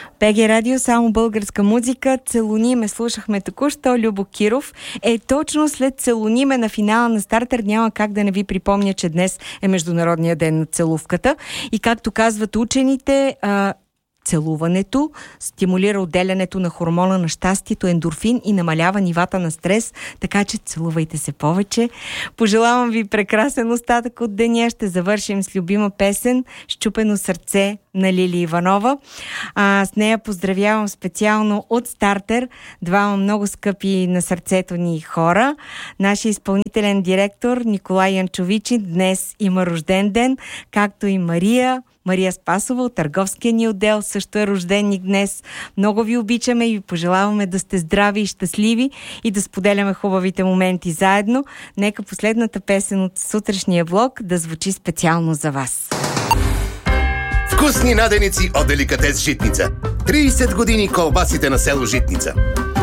БГ Радио, само българска музика. Целуниме слушахме току-що. Любо Киров е точно след Целуниме на финала на Стартер. Няма как да не ви припомня, че днес е Международния ден на целувката. И както казват учените, целуването стимулира отделянето на хормона на щастието, ендорфин и намалява нивата на стрес, така че целувайте се повече. Пожелавам ви прекрасен остатък от деня. Ще завършим с любима песен "Счупено сърце" на Лили Иванова. С нея поздравявам специално от Стартер двама много скъпи на сърцето ни хора. Нашия изпълнителен директор Николай Янчовичи днес има рожден ден, както и Мария Спасова от търговския ни отдел също е рожденник днес. Много ви обичаме и ви пожелаваме да сте здрави и щастливи и да споделяме хубавите моменти заедно. Нека последната песен от сутрешния блок да звучи специално за вас. Вкусни наденици от Деликатес Житница. 30 години колбасите на село Житница.